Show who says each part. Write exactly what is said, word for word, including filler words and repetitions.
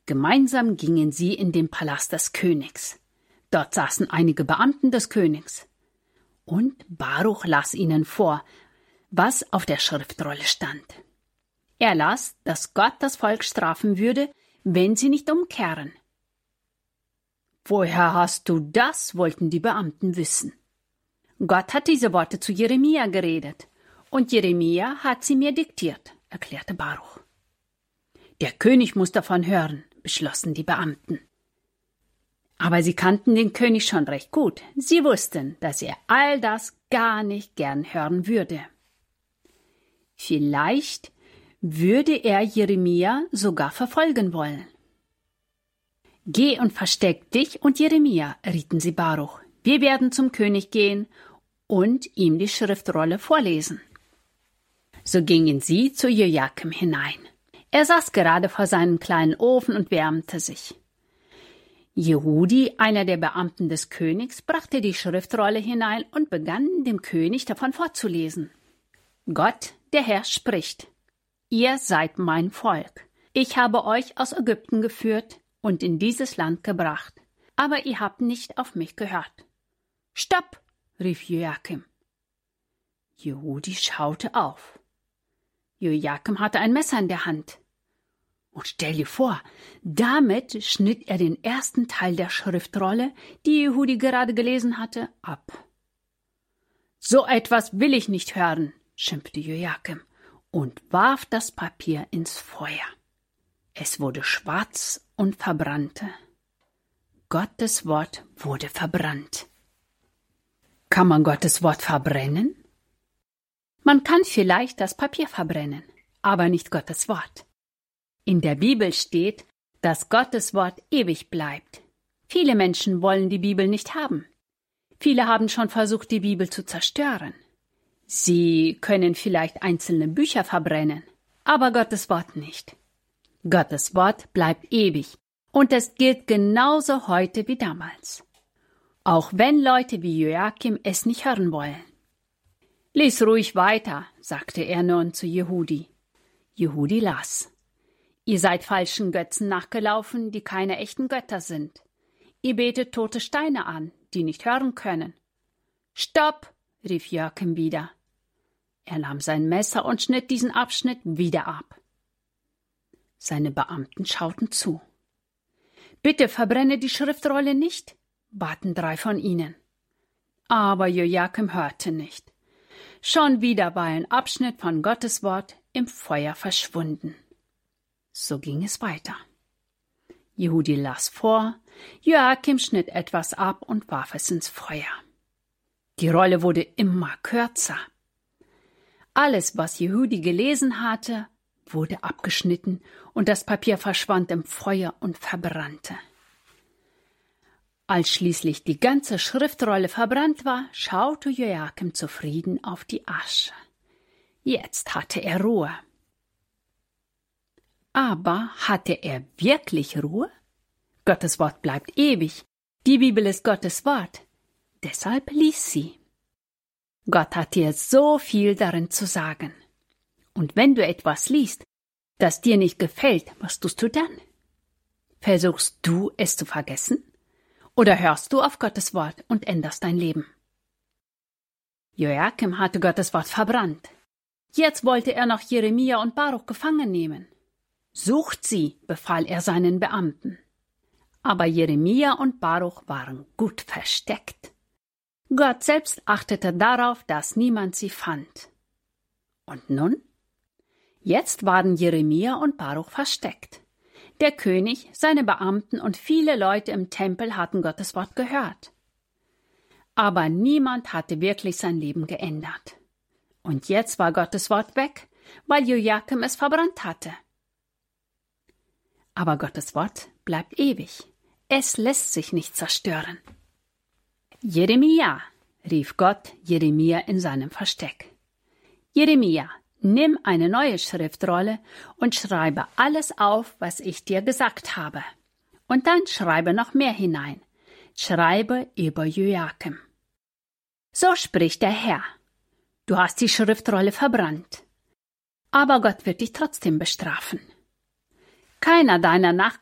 Speaker 1: Gemeinsam gingen sie in den Palast des Königs. Dort saßen einige Beamten des Königs. Und Baruch las ihnen vor, was auf der Schriftrolle stand. Er las, dass Gott das Volk strafen würde, wenn sie nicht umkehren. »Woher hast du das?« wollten die Beamten wissen. »Gott hat diese Worte zu Jeremia geredet, und Jeremia hat sie mir diktiert«, erklärte Baruch. »Der König muss davon hören«, beschlossen die Beamten. Aber sie kannten den König schon recht gut. Sie wussten, dass er all das gar nicht gern hören würde. Vielleicht würde er Jeremia sogar verfolgen wollen. »Geh und versteck dich und Jeremia«, rieten sie Baruch. »Wir werden zum König gehen und ihm die Schriftrolle vorlesen.« So gingen sie zu Jojakim hinein. Er saß gerade vor seinem kleinen Ofen und wärmte sich. Jehudi, einer der Beamten des Königs, brachte die Schriftrolle hinein und begann dem König davon vorzulesen. »Gott, der Herr, spricht: Ihr seid mein Volk. Ich habe euch aus Ägypten geführt und in dieses Land gebracht, aber ihr habt nicht auf mich gehört.« »Stopp!« rief Jojakim. Jehudi schaute auf. Jojakim hatte ein Messer in der Hand. Und stell dir vor, damit schnitt er den ersten Teil der Schriftrolle, die Jehudi gerade gelesen hatte, ab. »So etwas will ich nicht hören«, schimpfte Jojakim und warf das Papier ins Feuer. Es wurde schwarz und verbrannte. Gottes Wort wurde verbrannt. Kann man Gottes Wort verbrennen? Man kann vielleicht das Papier verbrennen, aber nicht Gottes Wort. In der Bibel steht, dass Gottes Wort ewig bleibt. Viele Menschen wollen die Bibel nicht haben. Viele haben schon versucht, die Bibel zu zerstören. Sie können vielleicht einzelne Bücher verbrennen, aber Gottes Wort nicht. Gottes Wort bleibt ewig und es gilt genauso heute wie damals. Auch wenn Leute wie Jojakim es nicht hören wollen. »Lies ruhig weiter«, sagte er nun zu Jehudi. Jehudi las. »Ihr seid falschen Götzen nachgelaufen, die keine echten Götter sind. Ihr betet tote Steine an, die nicht hören können.« »Stopp«, rief Jojakim wieder. Er nahm sein Messer und schnitt diesen Abschnitt wieder ab. Seine Beamten schauten zu. »Bitte verbrenne die Schriftrolle nicht«, baten drei von ihnen. Aber Jojakim hörte nicht. Schon wieder war ein Abschnitt von Gottes Wort im Feuer verschwunden. So ging es weiter. Jehudi las vor, Jojakim schnitt etwas ab und warf es ins Feuer. Die Rolle wurde immer kürzer. Alles, was Jehudi gelesen hatte, wurde abgeschnitten und das Papier verschwand im Feuer und verbrannte. Als schließlich die ganze Schriftrolle verbrannt war, schaute Jojakim zufrieden auf die Asche. Jetzt hatte er Ruhe. Aber hatte er wirklich Ruhe? Gottes Wort bleibt ewig. Die Bibel ist Gottes Wort. Deshalb lies sie. Gott hat dir so viel darin zu sagen. Und wenn du etwas liest, das dir nicht gefällt, was tust du dann? Versuchst du, es zu vergessen? Oder hörst du auf Gottes Wort und änderst dein Leben? Jojakim hatte Gottes Wort verbrannt. Jetzt wollte er noch Jeremia und Baruch gefangen nehmen. Sucht sie, befahl er seinen Beamten. Aber Jeremia und Baruch waren gut versteckt. Gott selbst achtete darauf, dass niemand sie fand. Und nun? Jetzt waren Jeremia und Baruch versteckt. Der König, seine Beamten und viele Leute im Tempel hatten Gottes Wort gehört. Aber niemand hatte wirklich sein Leben geändert. Und jetzt war Gottes Wort weg, weil Jojakim es verbrannt hatte. Aber Gottes Wort bleibt ewig. Es lässt sich nicht zerstören. »Jeremia«, rief Gott Jeremia in seinem Versteck. »Jeremia, nimm eine neue Schriftrolle und schreibe alles auf, was ich dir gesagt habe. Und dann schreibe noch mehr hinein. Schreibe über Jojakim. So spricht der Herr. Du hast die Schriftrolle verbrannt. Aber Gott wird dich trotzdem bestrafen. Keiner deiner Nachkommen